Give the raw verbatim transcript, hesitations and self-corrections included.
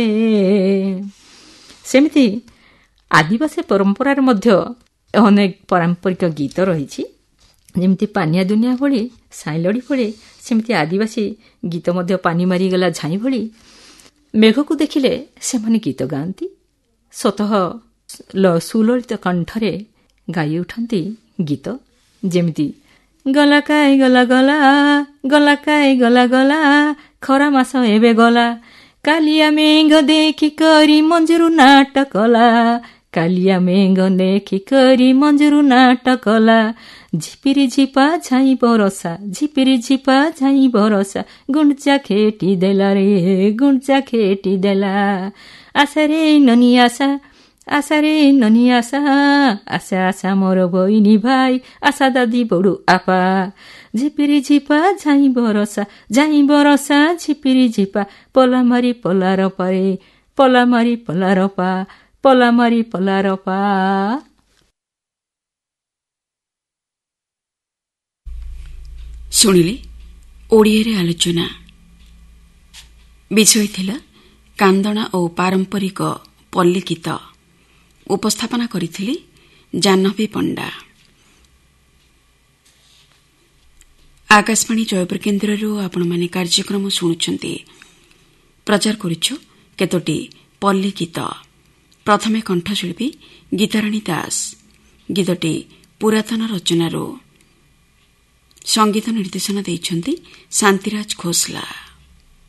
ସେମିତି ଆଦିବାସୀ ପରମ୍ପରାରେ ମଧ୍ୟ ଅନେକ ପାରମ୍ପରିକ ଗୀତ ରହିଛି। ଯେମିତି ପାନିଆ ଦୁନିଆ ଭଳି, ସାଇଲଡ଼ି ଭଳି, ସେମିତି ଆଦିବାସୀ ଗୀତ ମଧ୍ୟ ପାନି ମାରିଗଲା ଝାଇଁ ଭଳି। ମେଘକୁ ଦେଖିଲେ ସେମାନେ ଗୀତ ଗାଆନ୍ତି। ସ୍ୱତଃ ସୁଲଳିତ କଣ୍ଠରେ ଗାଇ ଉଠନ୍ତି ଗୀତ। ଯେମିତି ଗଲା କାଇ ଗଲା ଗଲା, ଗଲା କାଇ ଗଲା ଗଲା, ଖରା ମାସ ଏବେ ଗଲା, କାଲିଆ ମେଘ ଦେଖି କରି ମଞ୍ଜୁରୁ ନାଟ କଲା, କାଲିଆ ମେଘ ଦେଖି କରି ମଞ୍ଜୁରୁ ନାଟ କଲା, ଝିପିରି ଝିପା ଝାଇଁ ବରସା, ଝିପିରି ଝିପା ଝାଇଁ ବରସା, ଗୁଣ୍ଡଚା ଖେଟି ଦେଲା ରେ, ଗୁଣ୍ଡଚା ଖେଟି ଦେଲା, ଆଶାରେ ନନି ଆଶା, ଆଶାରେ ନନି ଆଶା, ଆଶା ଆଶା ମୋର ବଇନି ଭାଇ, ଆଶା ଦାଦି ବଡ଼ୁ ଆପା, ଝିପିରି ଝିପା ଝାଇଁ ବରସା, ଝାଇଁ ବରସା ଝିପିରି ଝିପା, ପଲା ମାରି ପଲାର ପାରେ, ପଲା ମାରି ପଲାର ପା, ପଲା ମାରି ପଲାର ପା। ଶୁଣିଲେ ଓଡ଼ିଆରେ ଆଲୋଚନା। ବିଷୟ ଥିଲା କାନ୍ଦଣା ଓ ପାରମ୍ପରିକ ପଲ୍ଲୀ ଗୀତ। ଉପସ୍ଥାପନା କରିଥିଲେ ଜାହ୍ନବୀ ପଣ୍ଡା। ଆକାଶବାଣୀ ଜୟପୁର କେନ୍ଦ୍ରରୁ ଆପଣମାନେ କାର୍ଯ୍ୟକ୍ରମ ଶୁଣୁଛନ୍ତି। ପ୍ରଚାର କରୁଛୁ କେତୋଟି ପଲ୍ଲୀ ଗୀତ। ପ୍ରଥମେ କଣ୍ଠଶିଳ୍ପୀ ଗୀତାରାଣୀ ଦାସ। ଗୀତଟି ପୁରାତନ ରଚନାରୁ। ସଙ୍ଗୀତ ନିର୍ଦ୍ଦେଶନା ଦେଇଛନ୍ତି ଶାନ୍ତିରାଜ ଖୋସଲା।